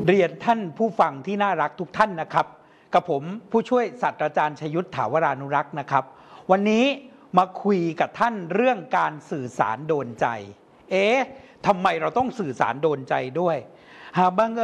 เรียนท่านผู้ฟังที่น่ารักทุกท่านนะครับกับผมผู้ช่วยศาสตราจารย์ชยุทธถาวรานุรักษ์นะครับวันนี้มาคุยกับท่านเรื่องการสื่อสารโดนใจทำไมเราต้องสื่อสารโดนใจด้วยหากบังเอิ